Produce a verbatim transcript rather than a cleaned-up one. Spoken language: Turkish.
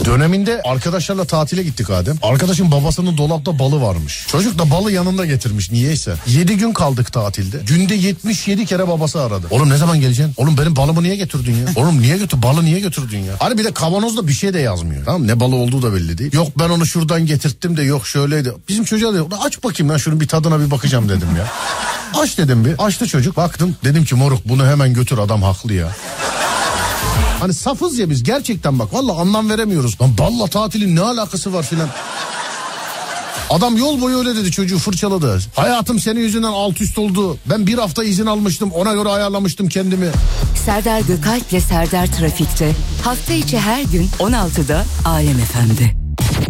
Döneminde arkadaşlarla tatile gittik Adem. Arkadaşın babasının dolapta balı varmış. Çocuk da balı yanında getirmiş niyeyse. yedi gün kaldık tatilde. Günde yetmiş yedi kere babası aradı. Oğlum ne zaman geleceksin? Oğlum benim balımı niye götürdün ya? Oğlum niye götür? Balı niye götürdün ya? Hani bir de kavanozda bir şey de yazmıyor. Tamam, ne balı olduğu da belli değil. Yok ben onu şuradan getirttim de yok şöyleydi. Bizim çocuğa da yok. Aç bakayım lan şunun bir tadına bir bakacağım dedim ya. Aç dedim bir. Açtı çocuk. Baktım dedim ki moruk bunu hemen götür, adam haklı ya. Hani safız ya biz gerçekten, bak vallahi anlam veremiyoruz. Lan balla tatilin ne alakası var filan. Adam yol boyu öyle dedi, çocuğu fırçaladı. Hayatım senin yüzünden alt üst oldu. Ben bir hafta izin almıştım, ona göre ayarlamıştım kendimi. Serdar Gökalp'le Serdar Trafik'te hafta içi her gün on altıda Alem F M'de.